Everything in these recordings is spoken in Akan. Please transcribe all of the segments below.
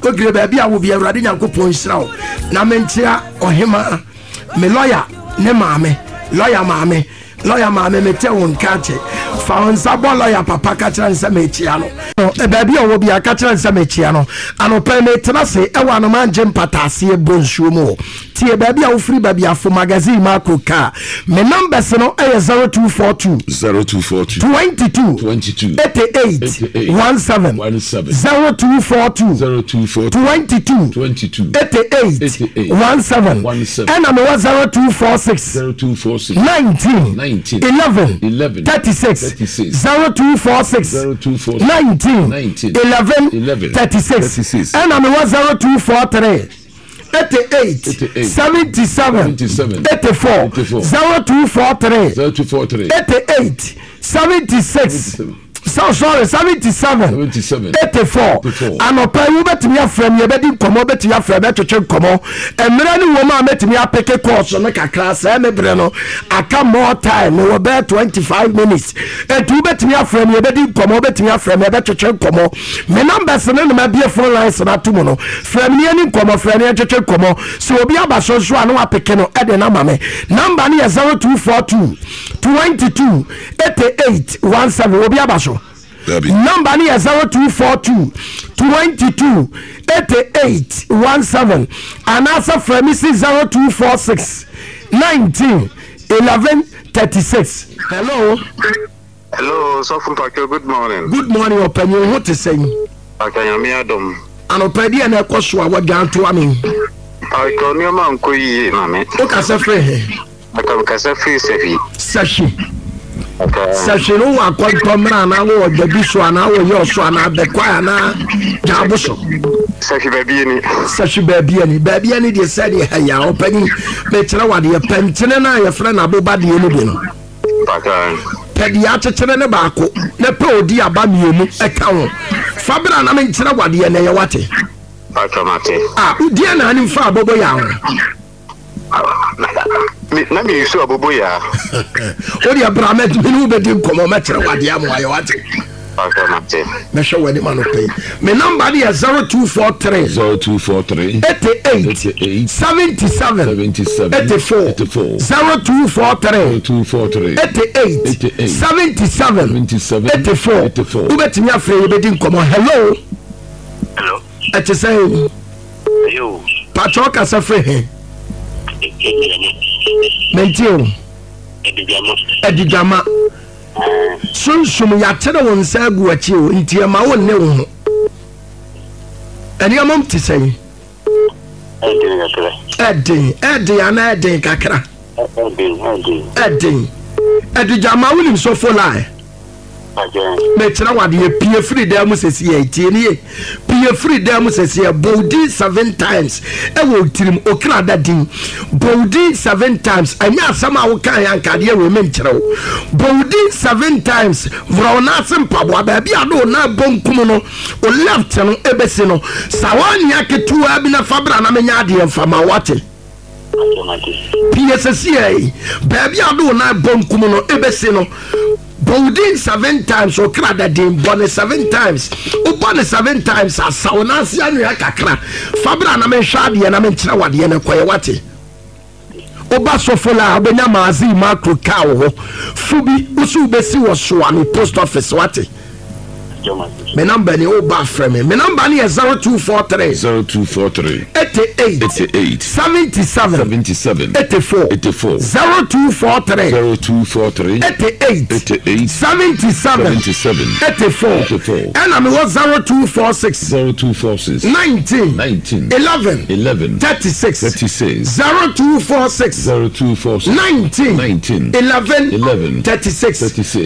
ogire baabi a wo bi awurade nyankopɔn hyira wo na mentia ohema me lawyer ne maame lawyer maame mete wo nkache fa onsabo lawyer papa ka kira nsa mechia no baabi a wo bi aka kira nsa mechia no anopa me tenase e wa no manje mpatase e bonsuo mu tie baabi a wo free baabi afo magazine macro car me numbers no e 0242 22 88 17 0242 22 88 17 and I'm 0246 19 11 36 0246 19 11 36 and I'm 0243 88 77 84 0243 88 76 77 84 anopa you betimi afrem ye bedi komo betimi afrem betwetwe komo emre ni woma betimi apeke course no kakra sa mebre no aka more time no be 25 minutes etu betimi afrem ye bedi komo betimi afrem ye betwetwe komo me numbers no na bia phone lines na tumo no frem ni ani komo frem ni twetwe komo so obi abaso so anu apeke no e de na mame number ni 0242 22 88 17 obi abaso number ni 0242 22 88 17 and answer from 0246 19 11 36. Hello, so good morning. Good morning, opinion. What is saying? Okay, I'm Adam. And opinion and a question what down to me. I call you man koyi mame. O ka se free. Aka ka se free sefi. Sashi. Okay. Sashi no wa kwantọ mra na wo dabi so na wo yo so na bekwa na jabo so. Sashi baby ni de said ya opani me kire wade ya pentene na ya frɛ na boba de ni bi no. Okay. Pedi ya kyekere ne baako na pe odi aba mienu eka ho. Fabra na me kire wade ya na ya wate. Automate. Udi na ani fa abobo ya ho. Na mi yusu abobo ya. Odi abramet mi no be di komo ma kire wade ya mo ayo wate. Automate. Me show we man pay. Me number is 0243 88 77 84 0243 88 77 84 ubetimi afre ye bedi nkomo. Hello. Ati say yo patroka safre he mentio edijama sunsum ya tere won sa gu achi o ntie ma won ne wo eni amam ti say edi ana edi kakra edi edijama wonim so folai me tira wade ye pie free dem sesi ye tie ne pie free dem sesi ye body 7 times e wo tirim okra dadin body 7 times anya asama wo kan yanka de we men kire wo body 7 times vrona simpabo ba bia do na bonkum no o left no ebesi no sawani aketu abi na fabra na menya de mfama wate PSCA baby ado na bonkum no ebesi no body 7 times o kra da din bonne 7 times o bonne 7 times asawna sia no yakakra fabra na me hwade na me nkira wade na koye wate oba sofola abenya mazi macro car ho fubi usu besi wo so ani post office wate me number ni oba frame me number ni 0243 88 77 84 0243 88 77 84 and I'm 0246 19 11 36 0246 19 11 36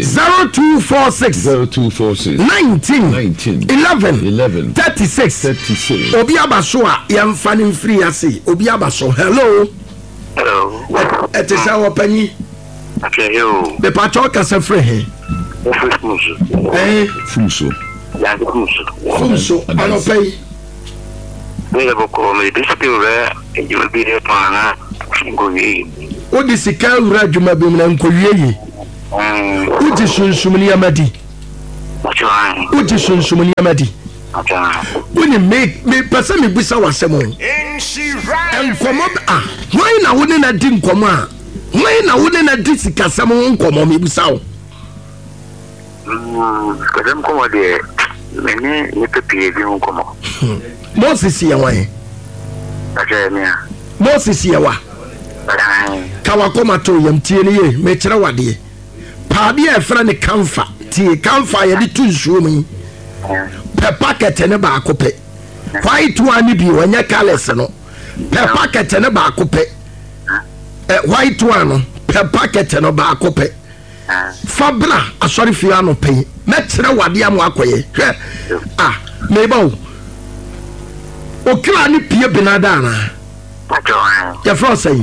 0246 19 11 36 obi abaso a yamfani free ase obi abaso. Hello etesa opani okay yo be pacho ka se free he Fumso anopay we go ko me dispute you will be there pana ngoyi o disika ura djuma bi na nkowie yi uti sunsum ni amadi uti sunsum ni amadi When you make me person me bisa wasemo. Enkomo why na woni na di nkomo a? Why na woni na di sikasemo nkomo me bisa o? Kasem komo de meni ni pepe bi nkomo. Moses ye wan. Moses ye wa. Kawakoma to yam tie ne ye me kire wade. Paade e fra ne kamfa. Tie kamfa ye di tu nsuo mi. Per packet ne ba akope. White one bi wanya colors no. Per packet ne ba akope. White one per packet no ba akope. Fabra asori fi ano pe. Me kire wade am akoye. Mebo. Okra ni pie benada na. Ya fro say.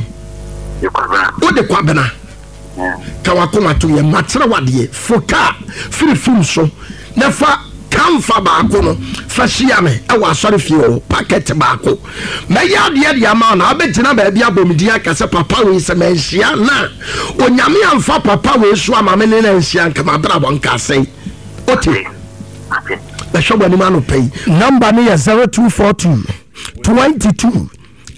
O de kwabena. Kawakoma to ye matre wade foka firifim so. Nefa kamfa baako no fashia me e wa sori fie o packet baako me ya de ama na abegina ba bia bomidi akase papa we se menhia na onyame amfa papa we so ama me ne na nhia nkama bra bon kase oti the show bani manu pay number ne 0242 22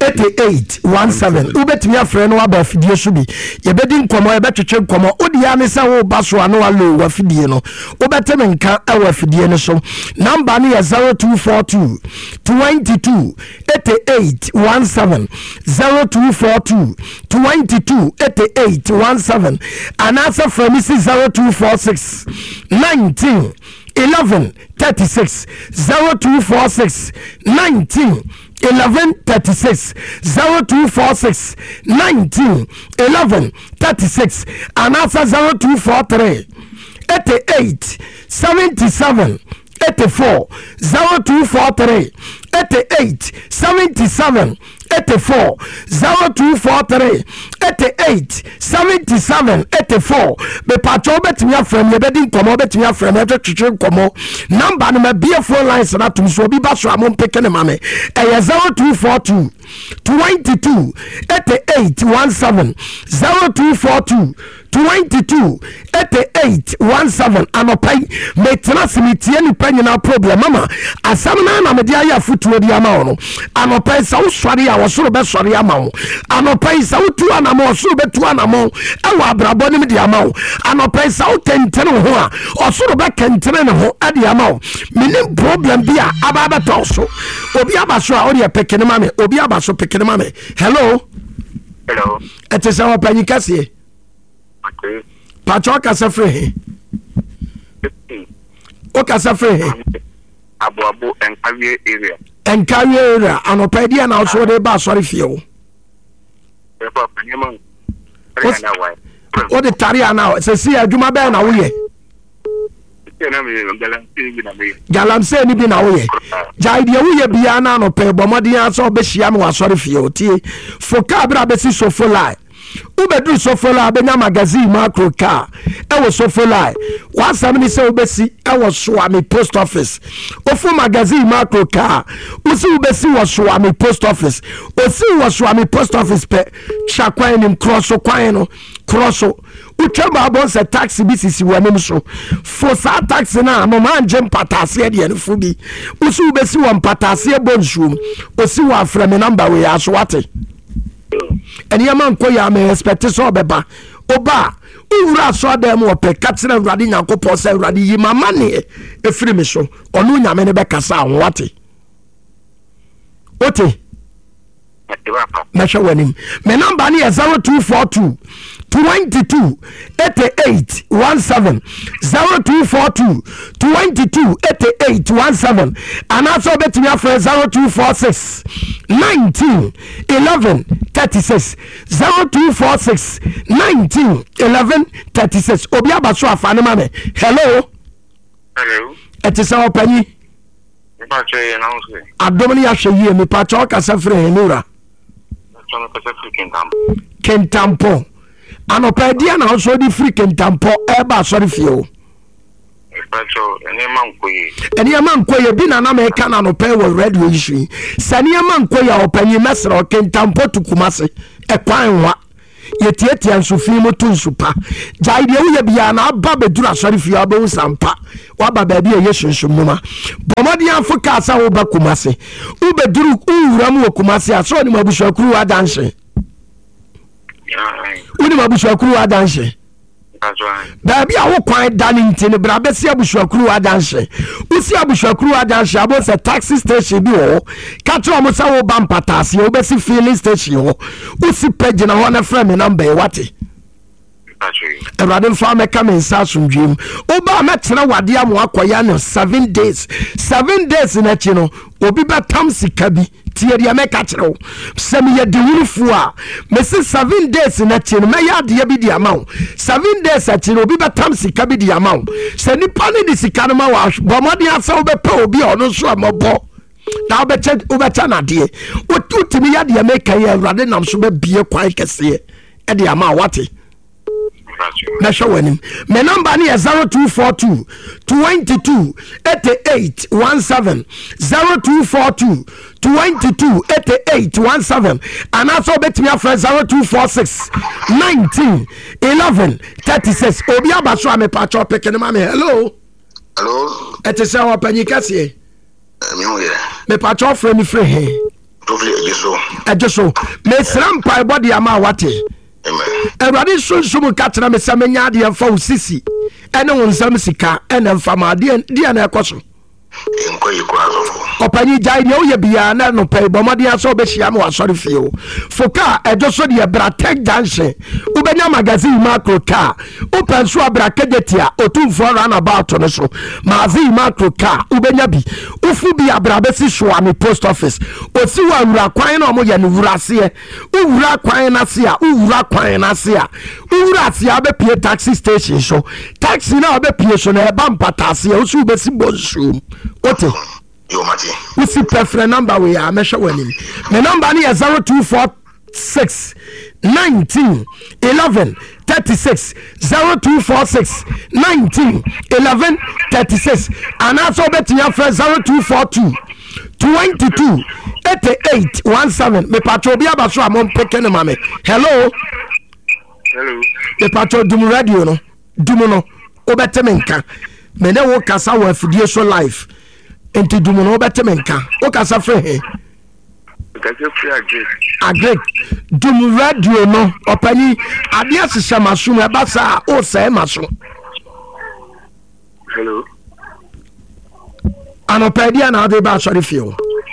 8817 ubetimi afre no aba fidie so bi ye bedi nkomo ye betwetwe nkomo odi ya ne se wo baso ano alo wa fidie no ubeteme nka awa fidie ne so number ne 0242 22 8817 0242 22 8817 anasa from 0246 19 11 36 0246 19 1136 0246 19 1136 and answer 0243 88 77 84 0243 88 77 84 0243 88 77 84 be patcho betimi afrem ye bedi nkomo betimi afrem e twetwe nkomo number no ma bia phone lines na tum so bi ba so amon peke ne mame e 0242 22 8817 0242 22 8817 anopai metra simitie ni panyina problem mama asam na me dia ya futuo dia ma ono anopai sa usware ya wosoro be sore ama wo anopai sa utu anamo wosoro be tu anamo ewa abrabo ni dia ma wo anopai sa utentene ho a osoro be kentene ne ho ade ama wo mini problem bia ababa toso obi abaso a ori pekene mame obi abaso pekene mame hello etesa wa panyikase Okay. Pacho kasafre. O kasafre. Abo Enkawie area. Enkawie area anopedia na so de ba sori fie o. E pa panyema. O de taria na se si adwuma be na wo ye. Galamse ni bi na wo ye. Jai de wo ye bia na no pe bomodi aso obehia me wa sori fie o tie. Foka bra be si so folai. Ubedu sofola benya magazine macro car ewo sofola wasam ni se ubesi ewo Swami post office ofu magazine macro car usi ubesi wo Swami post office osi wo Swami post office pe chakwan nim cross kwan no cross utwaba abonse taxi bisisi wanim so for sa taxi na no manje mpatase de enfu bi usi ubesi wo mpatase bonsu osi wo aframe number we aso wate eni yaman ko ya me expect so beba oba ura so dem ope katsina urade nyankopɔ se urade yi mama ne efiri me so onu nyame ne be kasa anwate ote na shawanim me number ne 0242 22 88 17 0242 22 88 17 and also betimi afre 0246 19 11 36 0246 19 11 36 obi abaso afane mame hello etisa opani me pa che na unse adomni ya hwe me pa cho kasa fre henura cho me kasa fre kentampo anopedia na so di free kentampo eba sorry fio pacho eni mankoye bi na me ka na no pe wo radio issue sani mankoye opanyi mesra kentampo tukumase e kwan wa yɛtiatia nsofi mu to nsupa gyae deɛ woyɛ biara na aba bɛduru asɔre fie wabɛhu sampa waba baabi a ɛyɛ sunsumnoma bɔmmɔden afo kaa sɛ woba Kumase wobɛduru wowura mu wɔ Kumase a sɛ wonim abusuakuru adanhye wonim abusuakuru adanhye baabi a wo kwan da ne nti ne bra bɛsi abusuakuru adanhye wosi abusuakuru adanhye abo sɛ taxi station bi wɔ hɔ ka kyerɛ ɔmo sɛ woba mpataaseɛ wobɛsi filling station hɔ wosi pɛ gyina hɔ na frɛ me number wate Awurade mfa mɛka me nsa asomdwee mu woba mɛtena wade a mo akɔyɛ no 7 days n'akyi no obi bɛtam sika bi tie deɛ mɛka kyerɛ wo sɛ meyɛ dewurufoɔ a mɛsi 7 days n'akyi no mɛyɛ adeɛ bi de ama wo 7 days akyi no obi bɛtam sika bi de ama wo sɛ nipa ne de sika no ma wɔ bɔ mmɔden asɛ wobɛpɛ obi a ɔno nso a mɔbɔ na wobɛkyɛ nadeɛ wotumi yɛ adeɛ mɛka yɛ Awurade nam so bɛbie kwan kɛseɛ ɛde ama wate Mesha wenim. My number is 0242 22 88 17 0242 22 88 17 and also bet me a friend 0246 19 11 36 Obi Abaswa me pacho peke mame hello it is our panikasi me pacho friend free he just so me sram pa body ama wate Everybody sunsumu katena me samenya de mfa usisi ene wonsam sika ene mfa ma de na ekoso enkoyi kwazo opani jai ne oye bia na no pay bomade aso be hia me wasori fie foka ejoso de bra tech junction ubenya magazine macro car open so abra kejetia otumfo run about no so magazine macro car ubenya bi ufu bi abra be si so ami post office osi wa wura kwan na omo ye ne wura se wura kwan na se a wura kwan na se a wura se a be pie taxi station so taxi na be pie so na e ba mpatase osu be si bonsu ote yo mati usi prefer number we are measure wenim my number is 0246 19 11 36 0246 19 11 36 and also bet your friend 0242 22 88 17 me patro bi abaso amon peke ne mame hello me patro dum radio no dum no obeteme nka me ne wo kasa wo afidie so live enti dum no obeteme nka wo kasa frɛ he agree dum radio no opani ade asesa maso me basa o sai maso hello anopedi na ade ba sorry feel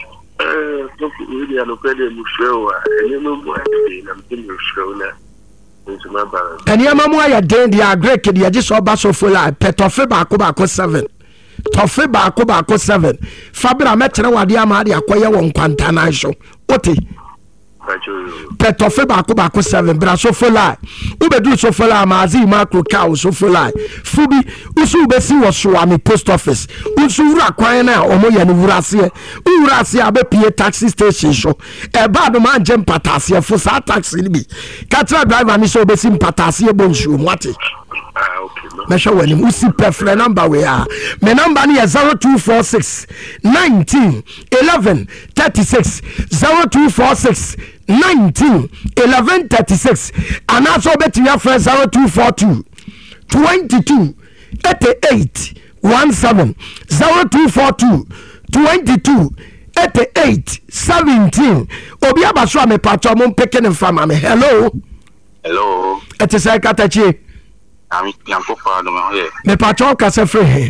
we anopedi mu show ene no mo na mtimi show na Eniama mu aya den dia agree ke dia jiso ba so fola petofe ba ko 7 tofe ba ko 7 fabra metere wade ama de akoye won kwanta nan so ote petofe ba ko 7 bra so fola ubedu so fola mazi macro cow so fola fubi usu besi wo so ami post office usu wura kwan na omo ye ne wura se abepie taxi station so e ba do man jem patase fo sa taxi ni bi katra driver ni so besi patase bonsu mwate Mesha wenim usi prefer number we are my number is 0246 19 11 36 0246 19 11 36 and also bet your friend 0242 22 88 17 0242 22 88 17 obi abaso me patro mo peke ne fama me hello etese katachi ami yanko pa do me he me patro kasa free he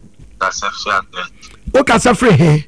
o kasa free he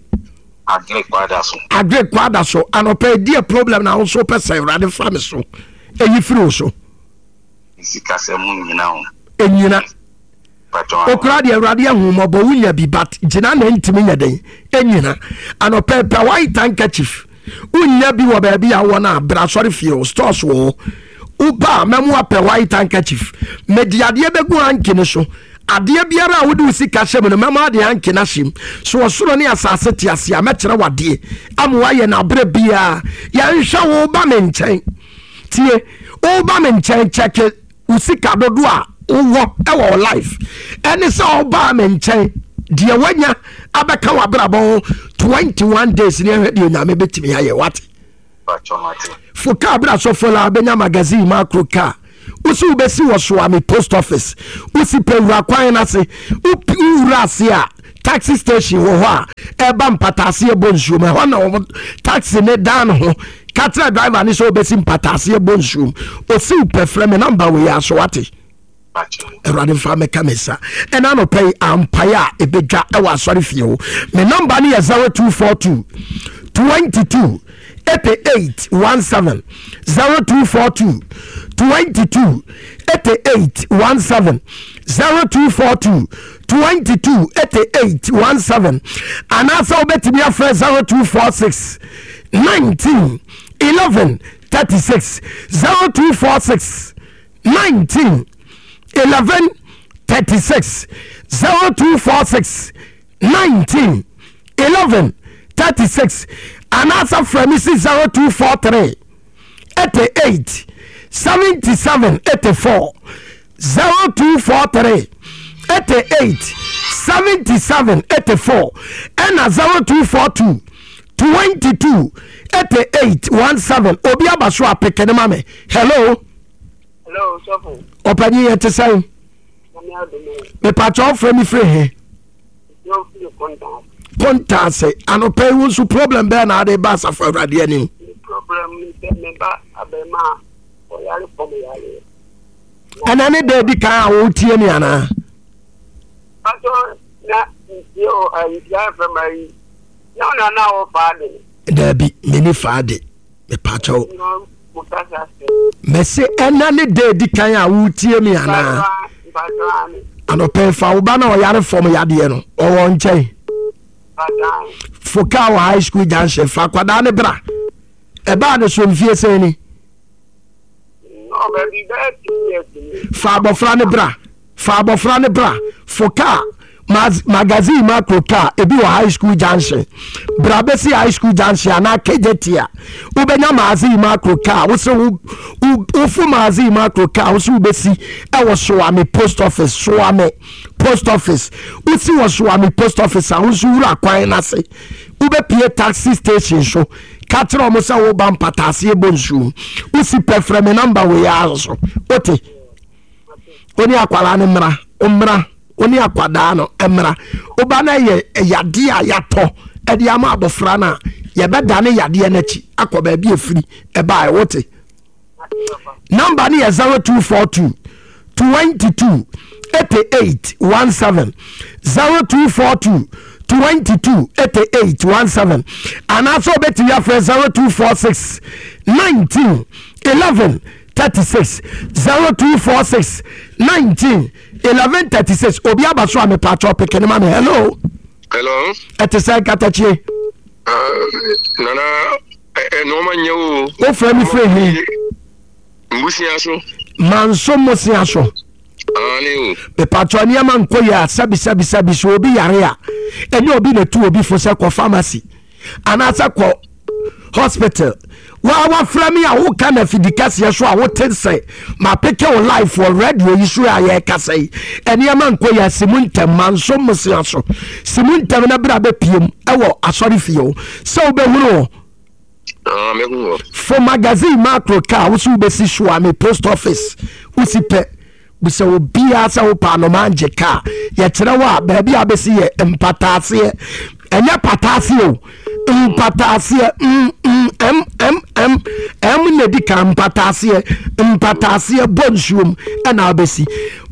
agree kwada so anope die problem na so person rade fa me so eyi free so sikase mu nyina ho enyina okra de rade ahumobo wunya bi bat gina na ntimi nya den enyina anope pe white handkerchief unya bi wo ba bia wo na bra sorry fie stores wo uba memu ape white handkerchief mediade begu ankene so ade biara wodi usika hyem no mema de anke na hyem so osoro ne asase te ase a mekyere wade amwa ye na bra bia ya nhwa wo ba me nkyɛn tie wo ba me nkyɛn cheke usika dodo a wo ewo life ene se wo ba me nkyɛn de wanya abeka wa brabon 21 days ne hwede nyame betimi aye wate Foka bra so fola benya magazine macro car. Usi ubesi waswami post office. Usi pewura kwan na se. Ura sia taxi station wo ho a eba mpatase ebonsuom. Ho na taxi ne dan ho. Katra driver ni so obesi mpatase ebonsuom. Osi upefre me number we aso wate. Erade fa me kamesa. And I no pay ampaya ebedwa e wa asori fie ho. Me number ni 0242 22 8817 0242 22 8817 0242 22 8817 and also betimi afre 0246 19 11 36 0246 19 11 36 0246 19 11 36 and answer from Mrs. 0243 88 77 84 0243 88 77 84 and 0242 22 88 17 Obi Abaso apekene mame. Hello Sofu. Opani yete say me patcho frame free he Yo feel contact say anope wo su problem be na dey bass for radio ni problem ni me ba abema o yare for me yare ana ne dey di kan wo tie ni ana ato na yo ya from my na o faade there be many faade me patcho me say ana ne dey di kan a wo tie mi ana anope fa wo ba na o yare for me yade no o won nchen Foka wa high school junction fa kwada ne bra e ba de so mfie se ni no baby that fa bofra ne bra Foka magazine macro car e bi wa high school junction bra be si high school junction na kejetia u benya magazine macro car wo se u fu magazine macro car wo se u be si e wo so ame post office usi was post office a usu ura kwan na se ube pie taxi station so katra omo sa wo ban patase ebonsu usi pefre me number we ya so ote oni akwala ne mra oni akwada no emra oba na ye yade a yato e de ama abofra na ye beda ne yade na chi akoba bi efiri e ba e wote number ni 0242 22 8817 0242 22 8817 and also bet you for 0246 19 11 36 0246 19 11 36 obi abaso ame patro pekene ma me hello etese katachie nana no manyo o frame free mbusia so manso mosia so be patroni ama nkoya sabi so obi yare a eni obi na tu obi fo se ko pharmacy anasa ko hospital wa frame a wo kana fidikase so a wo tense ma peke o life for radio yisu a ye kasai eni ama nkoya simuntem manso musia so simuntem na bra be piem ewo asori fie so be huru for magazine macro car wo su be si so a me post office usi pe bisa obia sa wo pa no manje ka ye kire wa ba bia besi ye empatase enya patase o empatase ne di kan empatase bonsuom ena besi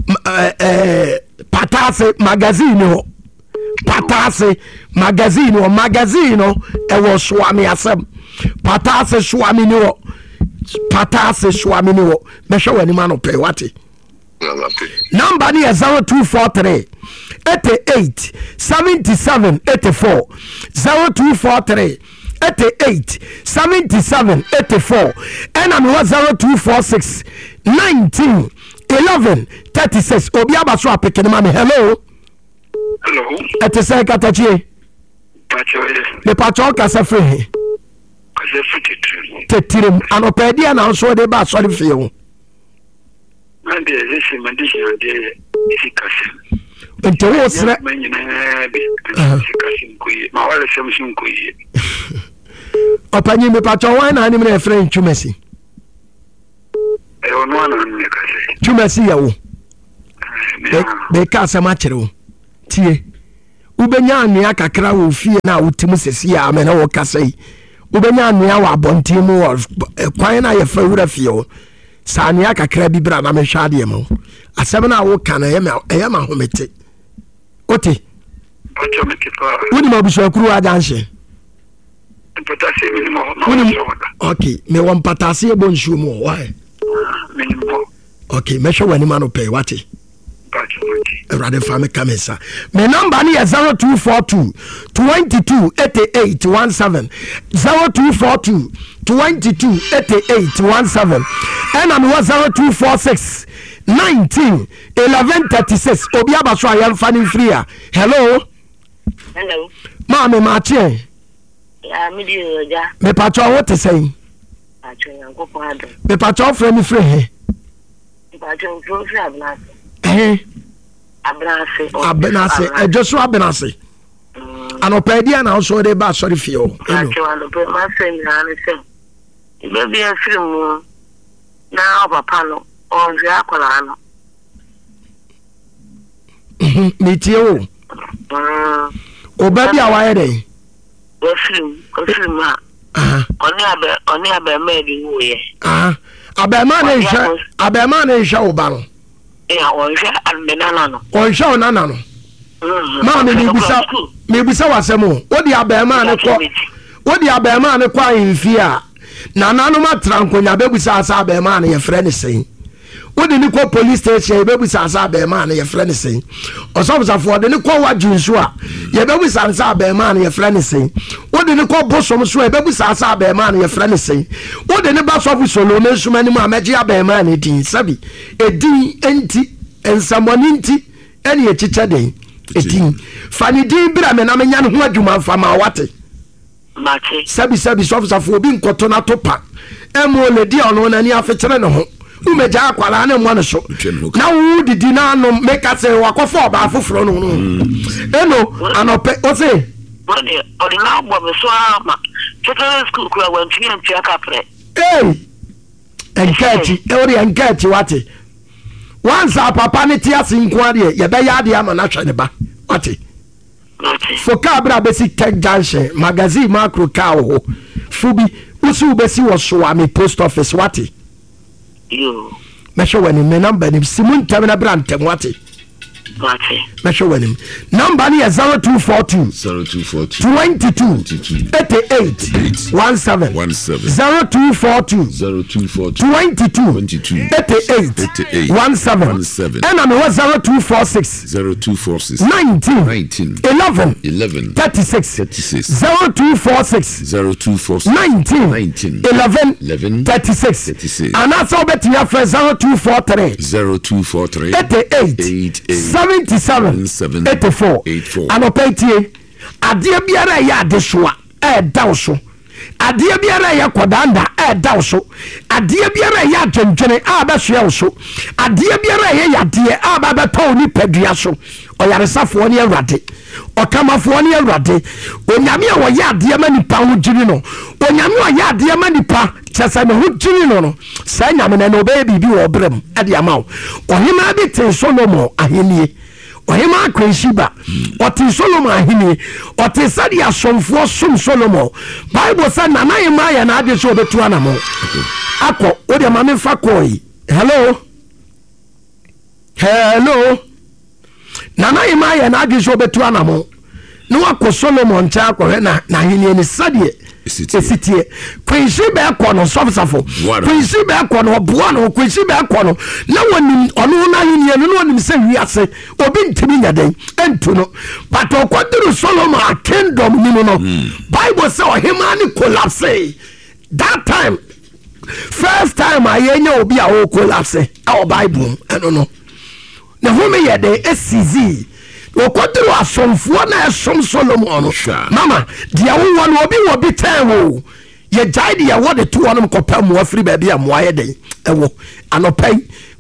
patase magazine ho patase magazine o magazine e wo swami asem patase swami ni wo me hwe wani ma no pe wate number ni 0243 88 77 84 0243 88 77 84 and I'm 0246 19 11 36 obi abaso apekene ma me hello etese katachie le patcho kasa free tetirim anopedia na so de ba so de fie Mande ese mandisha de efikasi. Ento wo sre manyina bi efikasi nkoye. Ma wale semshin nkoye. Opanyi me pacho why na anim na friend Chumesi. E ono ana me kase. Chumesi ya wo. Be ka asema kire wo. Tie. Ubenya anua kakra wo fie na wotimu sesi ya amena wo kasai. Ubenya anua wa abontin mu kwan na ye fa wura fie wo. Sa anua kakra bi bra na me hwa de mo. Asem na wo kana ye ma homete. Oti. Ocho metipa. Woni ma busu akuru adanse. Patasi minimo. Okay, me won patasi e bonsu mu why? Minimo. Okay, me show wani manu pay wati. Rather family camesa. My number is 0242 22 88 17 0242 22 88 17 and I'm 0246 19 11 36 Obiaba so I am fanning free. Hello. Hello. Mama Machi. Yeah, me patcho what to say? Me patcho friend free. Abenase ejoso abenase anopedi ana also dey ba sorry fio baby afrim na papa no onje akola no metie o baby awaye dey afrim oni abe medi wo ye abema na nsha oba no onhwe anmenana no onhwe onana no ma me bisa wasemo odi abema ne ko ahimfi a na nanu matra nkonya bebusa asa abema ne ye frɛ ne sen odi ni ko police station ye bebusa asa abema ne ye frɛ ne sen osofosafo odi ni ko wajunsu a ye bebusa asa abema ne ye frɛ ne sen odi ni ko bosom so ye bebusa asa abema ne ye frɛ ne sen odi ni basofu solo ne suma ni mu ameji abema ne din sabi edin enti ensamoni nti eni ye chiche den edin fani din bra me na menya ne ho adwuma fama wate mate sabi sofosafo obi nkoto na topa emo le di ono na ni afekere ne ho umeja akwala na mo ne so na wo didi na no make say wakofo ba afoforo no eno anope o say body ordinary bo me so ama children school kura wantu antia kapre enkati wate once papa ne tia sinkwa de ye be ya de ama na hwe ne ba wate foka bra besi tech junction magazine macro car ho fubi usu besi wo so ami post office wate yo me show when me number ni simun terminal brand tem wate me show when number ni 0242 22 88 17 0242 22 88 17 and I'm 0246 19 11 36 0246 19 11 36 and that's all bet your friend 0243 88 77 84 anopetie adie biara ya adesoa dawso adie biara ya kodanda dawso adie biara ya dwendwene abasoa so adie biara ya yade ababeto ni padua so oyaresafo ne awrade okamafo ne awrade onyame a woyɛ adie manipa ho gyiri no onyame a woyɛ adie manipa chesa ne ho gyiri no sa nyame na no be bibi wo brem ade amawo ohima bi ten Solomon ahenie ohima akwensiba oti Solomon ahenie oti sadi asomfo som Solomon Bible say na nayima ya na ade so obetu anamo akọ odi ma me fa koi hello na nayima ya na ade so obetu anamo no akọ Solomon cha akọ na ahenie ni sadi esitie kwensi be kono sofsafo kwensi be kono boa no kwensi be kono na wonim ono na hini no wonim se wiase obi ntimi nyaden entu no but okoduru Solomon kingdom ni no Bible say ohima ni collapse that time first time ayenya obi a o collapse our Bible I don't know na home ye de esizi okoduru asomfo na esom Solomon no mama dia wo no obi time wo ye jaide ye wo de to wonom kopam wo afri ba bia mo aye den ewo anopai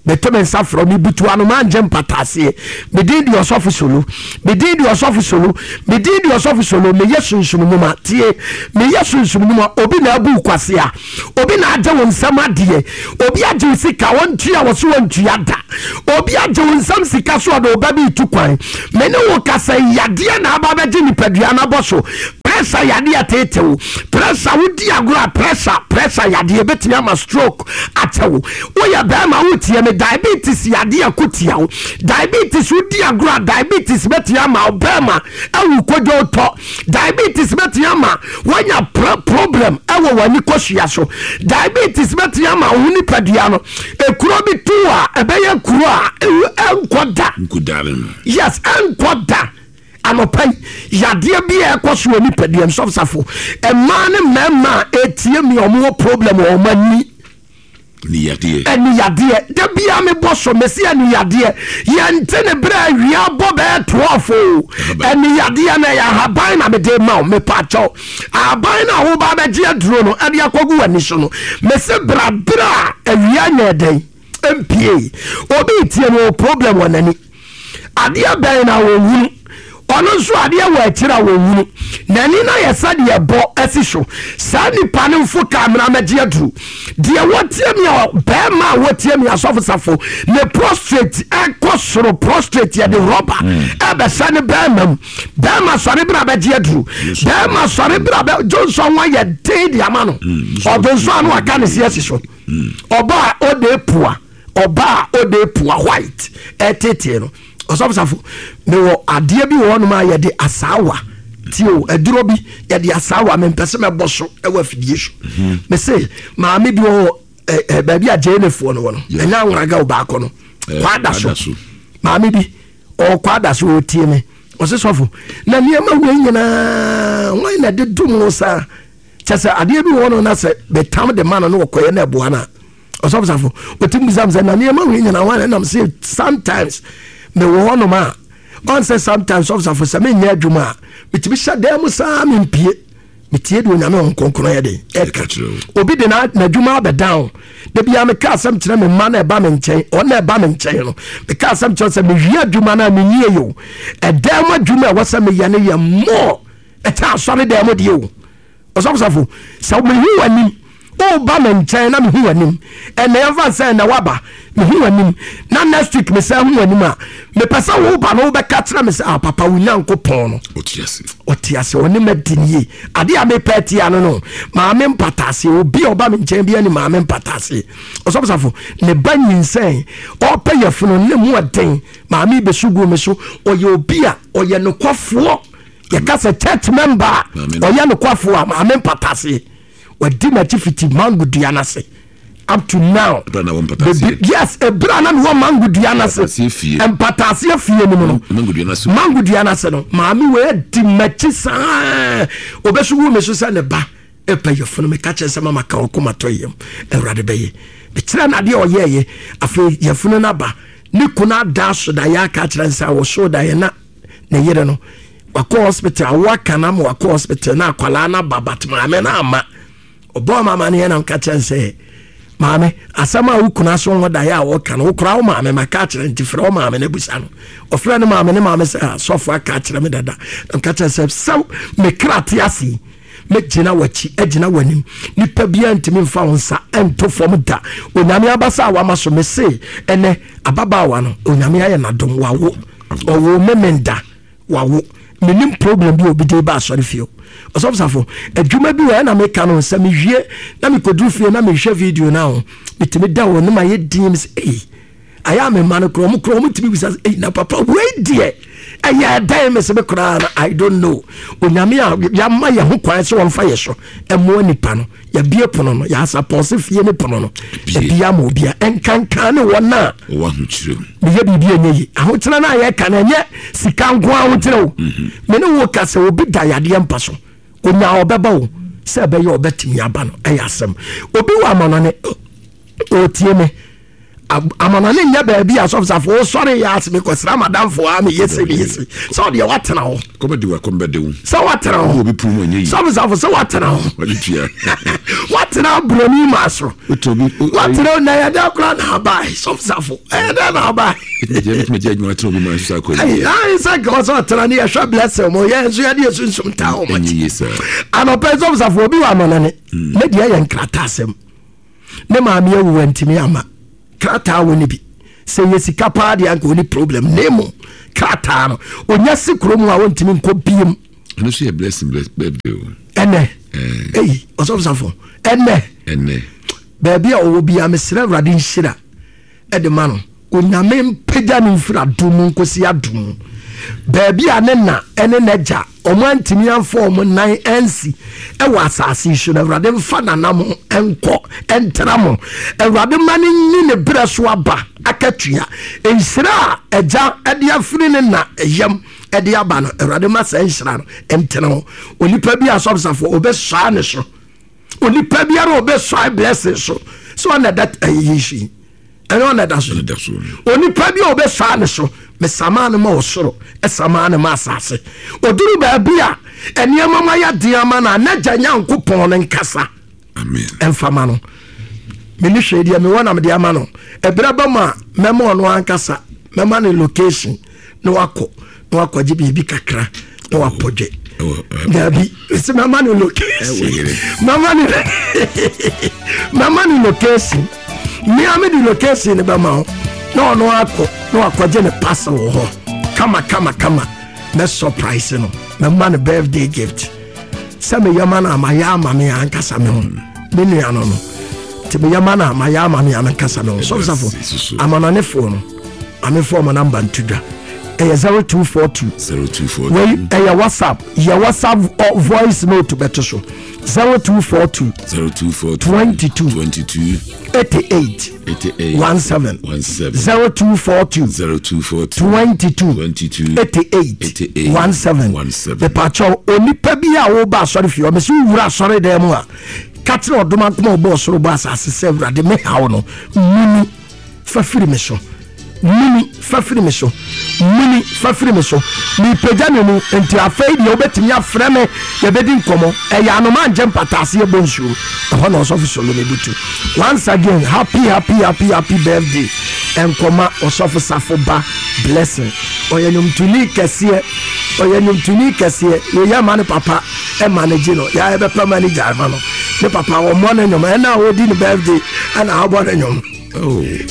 beto me nsa from me butu anu man jem patase me din di Osofo Solo me din di Osofo Solo me din di Osofo Solo me yesu nsumnuma tie me yesu nsumnuma obi na abu kwase a obi na agye won nsam ade obi agye sika won tua wo so won tua da obi agye won nsam sika so do oba bi tu kwan me ne wo kasa yade na aba beje ni padua na boso pressure yade atetewo pressure wodi agora pressure yade betimi ama stroke atewo wo ya ba ma wotie me diabetes yade akotia wo diabetes wodi agora diabetes betimi ama obema awu kojo to diabetes betimi ama wanya problem awo wani koshia so diabetes betimi ama huni padua no ekuro bi tuwa ebeye kuro a enkoda yes enkoda anopai yadeɛ bi ekoso oni padua nsofsafo ɛma ne mema etie mi omo problem o mani ni yadeɛ da bia me boso mesia ni yadeɛ yente ne bra wia bo be 12 eni yadeɛ na ya haban na me de ma me pacho haban na wo ba be gye aduro no ade akogu wani so no mese bra awia nya den mpie obi tie no problem wonani adeɛ ben na wo wu ono so ade wa akira wo wu nani na yesa de ebo asiso sa nipa ne mfo kamera magye aduru de wotie mi be ma wotie mi asofosafo ne prostrate ekosoro prostrate ya de rubber ebe sa ne be ma sore bra bagye aduru be ma sore bra Johnson wa ye de amano odonso anu aka ne se asiso oba ode pua white etete no osofsafo me wo ade bi wo no ma ye de asawa tio eduro bi ye de asawa me mpese me boso e wa fidie so me say ma me bi wo ba bi agene fo no no enya nwraga oba ko no kwada so ma me bi o kwada so o tie me osofo na niema wo nyina won na de dum no sa chese ade bi wo no na se betam de man no koye na eboa na osofsafo otim bizam se na niema wo nyina wan na say sometimes me wo no ma on say sometimes of for some nya adwuma mitimi hya dem sa me mpie mitie de onyame onkonkron ye de obi de na adwuma be down de bia me ka asem kire me ma na eba me nchen on na eba me nchen no me ka asem kire se me hwi adwuma na me nyie yo edem adwuma wo se me ye ne ye mo eta sori dem de yo osofo so me hu anim o ba me nchen na me hu anim ene eva say na waba me hu anim na next week me say hu anim a me pesa wo ba no be ka tira me say papa wo nyankopon no otiase oni mediniye ade a me peti ano no ma me mpatase obi oba me nchen bia ni ma me mpatase osofo ne banyin say o pe yefuno ne mu aden ma me be sugu me so oye obi a oye no kwafo ye ka say church member oye no kwafo a ma me mpatase wadi na chifiti mangu dianase up to now yes e brana no mangu dianase empatase fie ni no mangu dianase no maami we di machi sa obesugu me so sa ne ba e pa yefono me ka chense mama ka okoma toyem ewrade beye be kira na de oyeye afi yefono na ba ni kuna da so da ya ka chense wo so da ye na ne yere no wako hospital waka na mo wako hospital na kwala na babat maame na ama obo mama ne na nka chense maame asama ukuna so ngoda ya wo kan wo kra wo maame maka kire ntifre wo maame na busa no ofre ne maame se sofo aka kire me dada nka chense so me krate asi me gina wachi agina wanim nipa bia ntimi mfa wonsa ento fom da onyame abasa wa maso me se ene ababa wa no onyame aye na dom wawo owo memenda wawo menim problem bi obi de ba asori fio osofsafo adwuma bi wa na me ka no se me hwie na me kodru fie na me hwe video na ho mitimi da wo na ma ye din me say aya me man krom timi bisa na papa we die aya dai me se be kra na I don't know onyame ya ma ye ho kwan se won fa ye so emo nipa no ya bie pono no ya suppose fie ne pono no bia mo bia enkankan ne wona wa hu kire me ye bibia enyi aho kire na ye ka na nye sika nko aho kire wo me ne wo ka se obi da yade empaso onya obeba wo se be ye obetimi aba no ayasem obi wa amanone o tie me amanone nya ba bia asofsafo sorry ya asme ko sra madam fo am yesi so de watena ho komedi wo so watena ho obi prumo nyi asofsafo so watena ho walitia watena watena broni maso watena na ya da kra na bai sofsafo da na bai me je adwuma tro bi ma so akọ ai sa go so tena ni ehwa bless mo ye so ya de sunsum ta o ma ti anope sofsafo obi wa manane me de ya nkrata asem ne ma me awu antimi ama krata wo ne bi se yesika pa de anko ni problem nemo krata no onya sikromu a wontimi nko biem no so blessing birthday ene osofsafo ene baby a wo bia mesre wrade nhira edema no onyame mpagya ne mfira dum nkosi adum baby a ne na ene naja omantimi anfo om nan ansi e wa asase hwe na wrade mfa nanam enko entramo wrade mane ni ne breso aba akatua enhira eja ede afiri ne na yam ede aba no wrade ma sa enhira no enteno onipa bi asofsafo obeswa ne so onipa bi ara obeswa blessing so na that ayishi eno na da so onipa bi obeswa ne so me samane ma osoro esamane ma asase oduru ba bia eniema ma ya diama na naja nyankopon ne nkasa amen enfama no me ni hwe dia me wona me diama no ebraba ma memo no ankasa mema ne location no wako ji bibi kakra no wapoje gabi se mema ne location mema ne location mi ame di location ne ba ma no akwaje ne parcel ho kama na surprise no na man birthday gift se me yama na mayama me ankasa me ho me nua no te me yama na mayama me ankasa me ho so amana ne phone ame phone number ntuda 0242 wey WhatsApp voice note beto so 0242 22 88 17 0242 22 88 17 the pacho onipa bi a wo ba sorry fi o me si wura sorry dem a katire odoma kuma obo soro ba asase se wrade me hawo no muni fafiri me so muni fafiri me so ni pejane mu enti afei de obetimi afre me ye bedi nkomo e ya no man jam patase e bonsu ho no so fi solo me butu once again happy birthday enkoma osofu safo ba blessing oyenum tuni kese no ya mane papa e manage no ya e be pa manager ma no ne papa wo mo na nyom e na wo di ni birthday ana abo na nyom